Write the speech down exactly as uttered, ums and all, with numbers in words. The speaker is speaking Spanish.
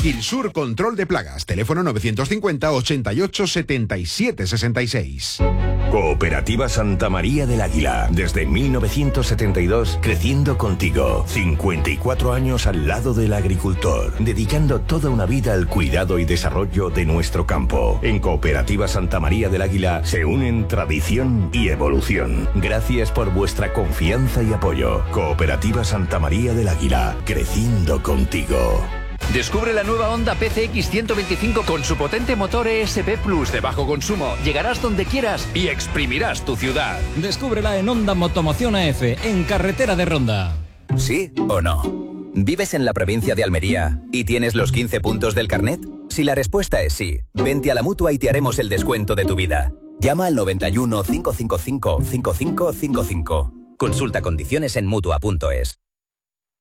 Gilsur Control de Plagas. Teléfono novecientos cincuenta, ochenta y ocho, setenta y siete, sesenta y seis. Cooperativa Santa María del Águila. Desde mil novecientos setenta y dos, creciendo contigo. cincuenta y cuatro años al lado del agricultor, dedicando toda una vida al cuidado y desarrollo de nuestro campo. En Cooperativa Santa María del Águila se unen tradición y evolución. Gracias por vuestra confianza y apoyo. Cooperativa Santa María del Águila, creciendo contigo. Descubre la nueva Honda P C X ciento veinticinco con su potente motor E S P Plus de bajo consumo. Llegarás donde quieras y exprimirás tu ciudad. Descúbrela en Honda Motomoción A F, en carretera de Ronda. ¿Sí o no? ¿Vives en la provincia de Almería y tienes los quince puntos del carnet? Si la respuesta es sí, vente a la Mutua y te haremos el descuento de tu vida. Llama al noventa y uno, cinco cinco cinco, cinco cinco cinco cinco. Consulta condiciones en Mutua punto es.